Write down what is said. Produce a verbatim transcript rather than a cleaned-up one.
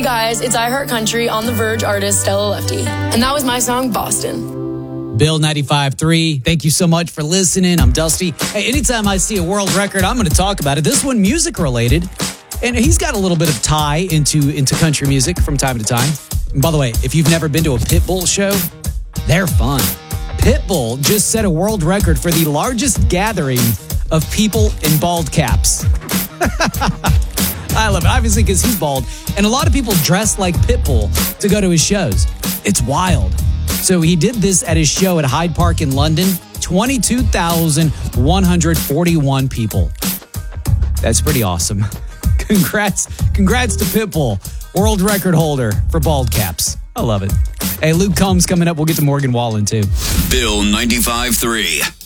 guys, it's I Heart Country on The Verge artist Stella Lefty. And that was my song, Boston. Bill ninety-five point three, thank you so much for listening. I'm Dusty. Hey, anytime I see a world record, I'm going to talk about it. This one music related. And he's got a little bit of tie into, into country music from time to time. And by the way, if you've never been to a Pitbull show, they're fun. Pitbull just set a world record for the largest gathering of people in bald caps. I love it, obviously, because he's bald. And a lot of people dress like Pitbull to go to his shows. It's wild. So he did this at his show at Hyde Park in London. twenty-two thousand one hundred forty-one people. That's pretty awesome. Congrats. Congrats to Pitbull, world record holder for bald caps. I love it. Hey, Luke Combs coming up. We'll get to Morgan Wallen, too. Bill ninety-five point three.